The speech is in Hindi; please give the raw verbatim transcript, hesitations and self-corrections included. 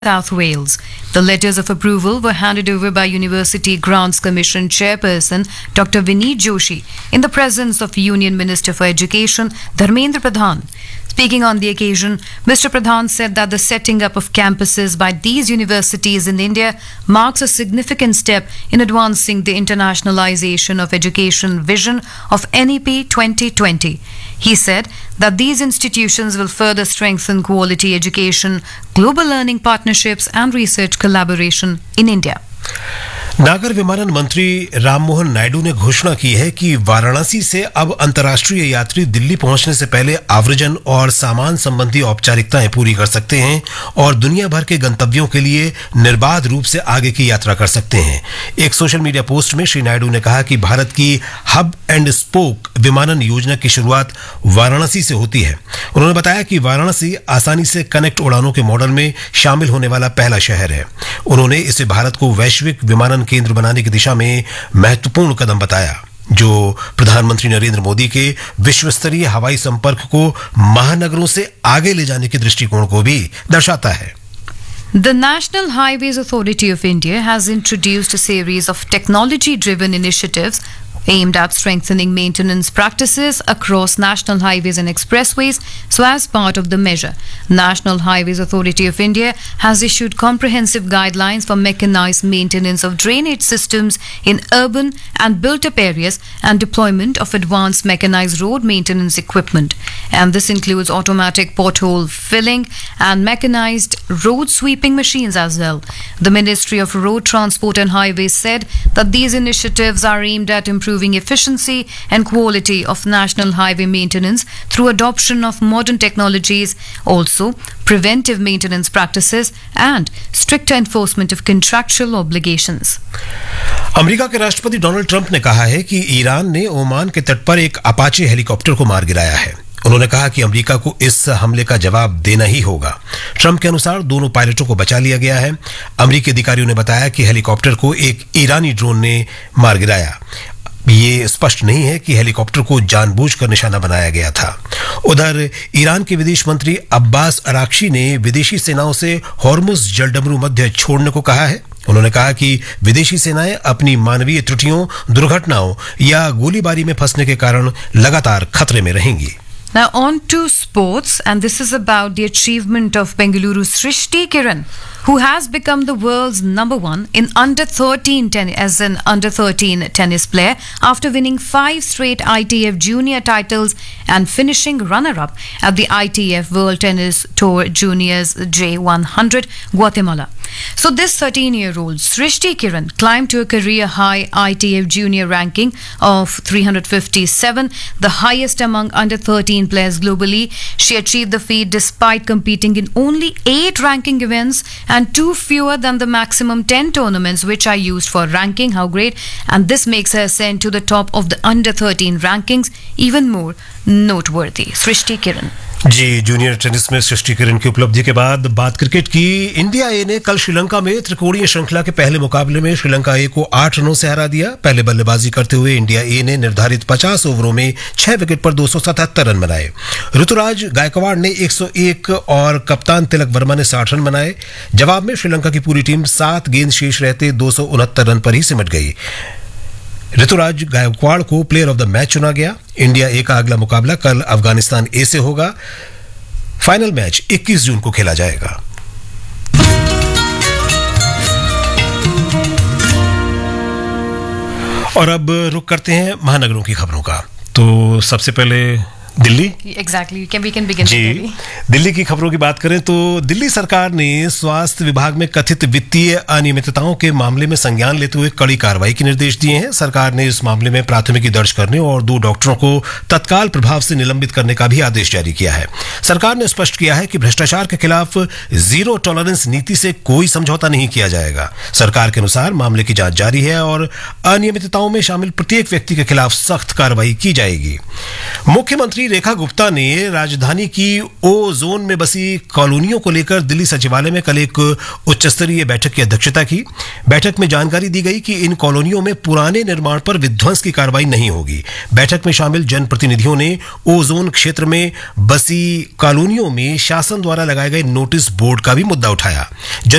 South Wales. The letters of approval were handed over by University Grants Commission Chairperson Doctor Vineet Joshi in the presence of Union Minister for Education Dharmendra Pradhan. Speaking on the occasion, Mister Pradhan said that the setting up of campuses by these universities in India marks a significant step in advancing the internationalization of education vision of N E P twenty twenty. He said that these institutions will further strengthen quality education, global learning partnerships and research collaboration in India. नागर विमानन मंत्री राममोहन नायडू ने घोषणा की है कि वाराणसी से अब अंतर्राष्ट्रीय यात्री दिल्ली पहुंचने से पहले आव्रजन और सामान संबंधी औपचारिकताएं पूरी कर सकते हैं और दुनिया भर के गंतव्यों के लिए निर्बाध रूप से आगे की यात्रा कर सकते हैं। एक सोशल मीडिया पोस्ट में श्री नायडू ने कहा कि भारत की हब एंड स्पोक विमानन योजना की शुरुआत वाराणसी से होती है। उन्होंने बताया कि वाराणसी आसानी से कनेक्ट उड़ानों के मॉडल में शामिल होने वाला पहला शहर है। उन्होंने इसे भारत को वैश्विक विमानन केंद्र बनाने की दिशा में महत्वपूर्ण कदम बताया, जो प्रधानमंत्री नरेंद्र मोदी के विश्वस्तरीय हवाई संपर्क को महानगरों से आगे ले जाने के दृष्टिकोण को भी दर्शाता है। The National Highways Authority of India has introduced a series of technology-driven initiatives aimed at strengthening maintenance practices across national highways and expressways. So as part of the measure, National Highways Authority of India has issued comprehensive guidelines for mechanized maintenance of drainage systems in urban and built-up areas and deployment of advanced mechanized road maintenance equipment. And this includes automatic pothole filling and mechanized road sweeping machines as well. The Ministry of Road Transport and Highways said that these initiatives are aimed at improving improving efficiency and quality of national highway maintenance through adoption of modern technologies, also preventive maintenance practices and stricter enforcement of contractual obligations. America के राष्ट्रपति डोनाल्ड ट्रंप ने कहा है कि ईरान ने ओमान के तट पर एक अपाचे हेलीकॉप्टर को मार गिराया है। उन्होंने कहा कि अमेरिका को इस हमले का जवाब देना ही होगा। ट्रंप के अनुसार दोनों पायलटों को बचा लिया गया है। अमेरिकी अधिकारियों ने बताया कि हेलीकॉप्टर को एक ईरानी ड्रोन ने मार गिराया। ये स्पष्ट नहीं है कि हेलीकॉप्टर को जानबूझकर निशाना बनाया गया था। उधर ईरान के विदेश मंत्री अब्बास अराक्ची ने विदेशी सेनाओं से हॉर्मुज जलडमरू मध्य छोड़ने को कहा है। उन्होंने कहा कि विदेशी सेनाएं अपनी मानवीय त्रुटियों, दुर्घटनाओं या गोलीबारी में फंसने के कारण लगातार खतरे में रहेंगी। Now on to sports, and this is about the achievement of Bengaluru Srishti Kiran, who has become the world's number one in under thirteen tennis as an under thirteen tennis player after winning five straight I T F junior titles and finishing runner-up at the I T F World Tennis Tour Juniors J one hundred Guatemala. So this thirteen-year-old Srishti Kiran climbed to a career-high I T F junior ranking of three hundred fifty-seven, the highest among under thirteen players globally. She achieved the feat despite competing in only eight ranking events and two fewer than the maximum ten tournaments which are used for ranking. How great! And this makes her ascend to the top of the under thirteen rankings even more noteworthy. Srishti Kiran. Ji, junior tennis में सृष्टि किरण की उपलब्धि के बाद बात क्रिकेट की। इंडिया ए ने कल श्रीलंका में त्रिकोणीय श्रृंखला के पहले मुकाबले में श्रीलंका ए को आठ रनों से हरा दिया। पहले बल्लेबाजी करते हुए इंडिया ए ने निर्धारित पचास ओवरों में छह विकेट पर दो सौ सतहत्तर रन बनाए। ऋतुराज गायकवाड़ ने एक सौ एक और कप्तान तिलक वर्मा ने साठ रन बनाए। जवाब में श्रीलंका की पूरी टीम सात गेंद शेष रहते दो सौ उनहत्तर रन पर ही सिमट गई। ऋतुराज गायकवाड़ को प्लेयर ऑफ द मैच चुना गया। इंडिया ए का अगला मुकाबला कल अफगानिस्तान ए से होगा। फाइनल मैच इक्कीस जून को खेला जाएगा। और अब रुक करते हैं महानगरों की खबरों का। तो सबसे पहले Delhi. Exactly. Can we can begin ji, with Delhi? Delhi की खबरों की बात करें तो दिल्ली सरकार ने स्वास्थ्य विभाग में कथित वित्तीय अनियमितताओं के मामले में संज्ञान लेते हुए कड़ी कार्रवाई के निर्देश दिए हैं। सरकार ने इस मामले में प्राथमिकी दर्ज करने और दो डॉक्टरों को तत्काल प्रभाव से निलंबित करने का भी आदेश जारी किया है। सरकार ने स्पष्ट किया है कि भ्रष्टाचार के खिलाफ जीरो टॉलरेंस नीति से कोई समझौता नहीं किया जाएगा। सरकार के अनुसार मामले की जांच जारी है और अनियमितताओं में शामिल प्रत्येक व्यक्ति के खिलाफ सख्त कार्रवाई की जाएगी। मुख्यमंत्री मंत्री रेखा गुप्ता ने राजधानी की ओ जोन में बसी कॉलोनियों को लेकर दिल्ली सचिवालय में कल एक उच्च स्तरीय बैठक की अध्यक्षता की। बैठक में जानकारी दी गई कि इन कॉलोनियों में पुराने निर्माण पर विध्वंस की कार्रवाई नहीं होगी। बैठक में शामिल जनप्रतिनिधियों ने ओ जोन क्षेत्र में बसी कॉलोनियों में शासन द्वारा लगाए गए नोटिस बोर्ड का भी मुद्दा उठाया।